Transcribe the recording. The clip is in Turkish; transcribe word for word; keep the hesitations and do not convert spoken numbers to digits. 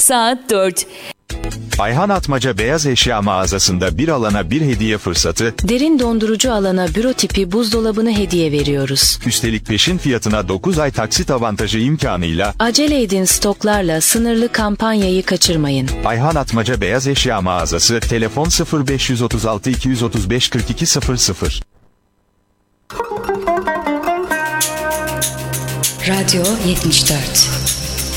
saat dört. Ayhan Atmaca Beyaz Eşya mağazasında bir alana bir hediye fırsatı, Derin dondurucu alana büro tipi buzdolabını hediye veriyoruz. üstelik peşin fiyatına dokuz ay taksit avantajı imkanıyla. Acele edin, stoklarla sınırlı kampanyayı kaçırmayın. Ayhan Atmaca Beyaz Eşya mağazası, telefon sıfır beş yüz otuz altı iki yüz otuz beş kırk iki sıfır sıfır. Radyo yetmiş dört.